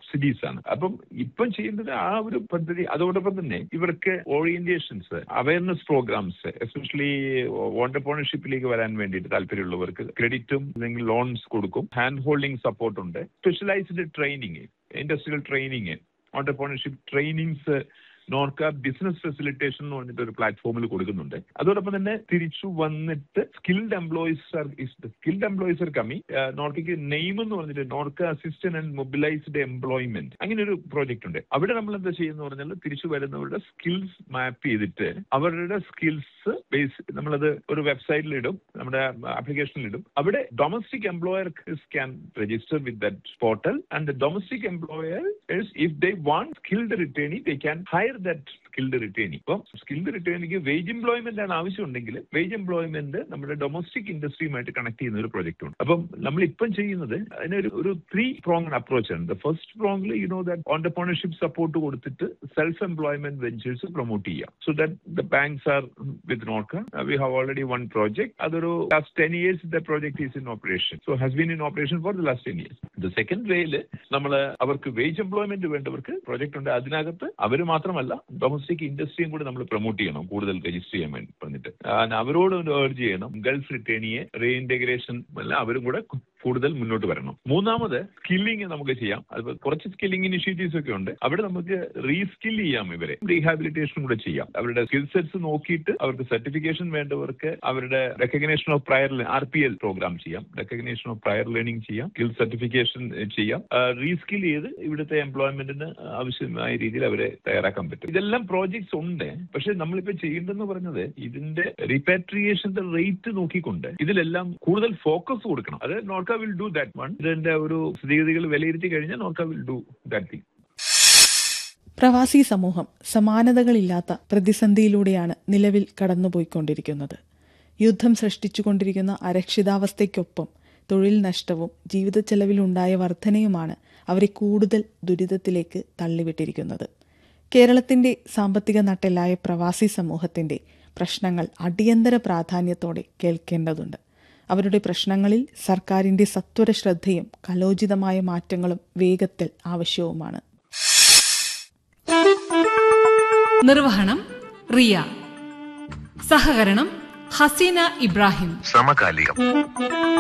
Subsidies ആണ്. അപ്പം ഇപ്പം ചെയ്യേണ്ടത് ആ ഒരു പദ്ധതി. അതോടൊപ്പം തന്നെ ഇവർക്ക് ഓറിയന്റേഷൻസ്, അവയർനെസ് പ്രോഗ്രാംസ്, എസ്പെഷ്യലി ഓണ്ടർപ്രണർഷിപ്പിലേക്ക് വരാൻ വേണ്ടിയിട്ട് താല്പര്യമുള്ളവർക്ക് ക്രെഡിറ്റും അല്ലെങ്കിൽ ലോൺസ് കൊടുക്കും. ഹാൻഡ് ഹോൾഡിംഗ് സപ്പോർട്ട് ഉണ്ട്. Specialised training, industrial training, entrepreneurship trainings Norka business facilitation എന്ന് പറഞ്ഞിട്ട് ഒരു പ്ലാറ്റ്ഫോമിൽ കൊടുക്കുന്നുണ്ട്. അതോടൊപ്പം തന്നെ തിരിച്ചു വന്നിട്ട് skilled employees are coming. നോർക്കയ്ക്ക് name എന്ന് പറഞ്ഞിട്ട് Norka assistant and mobilised employment, അങ്ങനെ ഒരു പ്രോജക്റ്റ് ഉണ്ട്. അവിടെ നമ്മൾ എന്താ ചെയ്യുന്ന പറഞ്ഞാൽ തിരിച്ചു വരുന്നവരുടെ സ്കിൽസ് മാപ്പ് ചെയ്തിട്ട് അവരുടെ സ്കിൽസ് ബേസ് നമ്മളത് ഒരു വെബ്സൈറ്റിലിടും, നമ്മുടെ ആപ്ലിക്കേഷനിലിടും. അവിടെ domestic എംപ്ലോയർസ് can register with that portal and the domestic employers if they want skilled റിട്ടേണി they can higher that skilled റിട്ടേണി. ഇപ്പം സ്കിൽഡ് റിട്ടേണിക്ക് വേജ് എംപ്ലോയ്മെന്റ് ആണ് ആവശ്യമുണ്ടെങ്കിൽ വേജ് എംപ്ലോയ്മെന്റ് നമ്മുടെ ഡൊമസ്റ്റിക് ഇൻഡസ്ട്രിയുമായിട്ട് കണക്ട് ചെയ്യുന്ന ഒരു പ്രോജക്റ്റ് ഉണ്ട്. അപ്പം നമ്മൾ ഇപ്പം ചെയ്യുന്നത് അതിനൊരു 3 pronged അപ്രോച്ച് ആണ്. The first പ്രോങ്ങിൽ that entrepreneurship support കൊടുത്തിട്ട് സെൽഫ് എംപ്ലോയ്മെന്റ് വെഞ്ചേഴ്സ് പ്രൊമോട്ട് ചെയ്യാം. So that the banks are with Norka. We have already 1 project. അതൊരു last 10 years the project is in operation. So has been in operation for the last 10 years. The second വേയിൽ നമ്മൾ അവർക്ക് wage employment വേണ്ടവർക്ക് project ഉണ്ട്. അതിനകത്ത് അവർ മാത്രമല്ല domestic ഇൻഡസ്ട്രിയും കൂടി നമ്മൾ പ്രൊമോട്ട് ചെയ്യണം, കൂടുതൽ രജിസ്റ്റർ ചെയ്യാൻ വേണ്ടി പറഞ്ഞിട്ട് അവരോട് ഏർജ് ചെയ്യണം. ഗൾഫ് റിട്ടേണിയെ റീഇന്റഗ്രേഷൻ എല്ലാം അവരും കൂടെ കൂടുതൽ മുന്നോട്ട് വരണം. മൂന്നാമത് സ്കില്ലിംഗ് നമുക്ക് ചെയ്യാം. അത് കുറച്ച് സ്കില്ലിംഗ് ഇനിഷ്യേറ്റീവ്സ് ഒക്കെ ഉണ്ട്. അവിടെ നമുക്ക് റീസ്കിൽ ചെയ്യാം, ഇവരെ റീഹാബിലിറ്റേഷൻ കൂടെ ചെയ്യാം. അവരുടെ സ്കിൽ സെറ്റ്സ് നോക്കിയിട്ട് അവർക്ക് സർട്ടിഫിക്കേഷൻ വേണ്ടവർക്ക് അവരുടെ recognition of prayer RPL programme ചെയ്യാം, റെക്കഗ്നേഷൻ ഓഫ് പ്രയർ ലേണിംഗ് ചെയ്യാം, സ്കിൽ സർട്ടിഫിക്കേഷൻ ചെയ്യാം. റീസ്കിൽ ചെയ്ത് ഇവിടുത്തെ എംപ്ലോയ്മെന്റിന് ആവശ്യമായ രീതിയിൽ അവരെ തയ്യാറാക്കാൻ പറ്റും. ഇതെല്ലാം പ്രോജക്ട്സ് ഉണ്ട്. പക്ഷെ നമ്മളിപ്പോ ചെയ്യേണ്ടതെന്ന് പറഞ്ഞത് ഇതിന്റെ റിപ്പാട്രിയേഷന്റെ റേറ്റ് നോക്കിക്കൊണ്ട് ഇതിലെല്ലാം കൂടുതൽ ഫോക്കസ് കൊടുക്കണം. അത് Norka will do that one. ഇതിന്റെ ഒരു സ്ഥിതിഗതികൾ വിലയിരുത്തി കഴിഞ്ഞാൽ Norka will do that thing. പ്രവാസി സമൂഹം സമാനതകളില്ലാത്ത പ്രതിസന്ധിയിലൂടെയാണ് നിലവിൽ കടന്നുപോയിക്കൊണ്ടിരിക്കുന്നത്. യുദ്ധം സൃഷ്ടിച്ചുകൊണ്ടിരിക്കുന്ന അരക്ഷിതാവസ്ഥയ്ക്കൊപ്പം തൊഴിൽ നഷ്ടവും ജീവിത ചെലവിലുണ്ടായ വർധനയുമാണ് അവരെ കൂടുതൽ ദുരിതത്തിലേക്ക് തള്ളിവിട്ടിരിക്കുന്നത്. കേരളത്തിന്റെ സാമ്പത്തിക നട്ടെല്ലായ പ്രവാസി സമൂഹത്തിന്റെ പ്രശ്നങ്ങൾ അടിയന്തര പ്രാധാന്യത്തോടെ കേൾക്കേണ്ടതുണ്ട്. അവരുടെ പ്രശ്നങ്ങളിൽ സർക്കാരിന്റെ സത്വര ശ്രദ്ധയും കലോചിതമായ മാറ്റങ്ങളും വേഗത്തിൽ ആവശ്യവുമാണ്. നിർവഹണം റിയ. സഹകരണം ഹസീന ഇബ്രാഹിം. സമകാലികം.